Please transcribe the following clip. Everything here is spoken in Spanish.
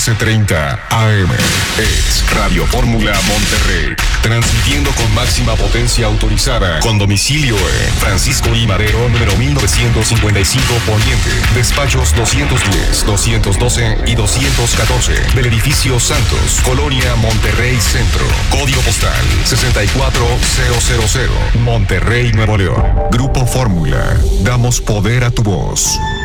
1330 AM. Es Radio Fórmula Monterrey. Transmitiendo con máxima potencia autorizada. Con domicilio en Francisco I. Madero, número 1955 Poniente. Despachos 210, 212 y 214. Del edificio Santos, Colonia Monterrey Centro. Código postal 64000. Monterrey, Nuevo León. Grupo Fórmula. Damos poder a tu voz.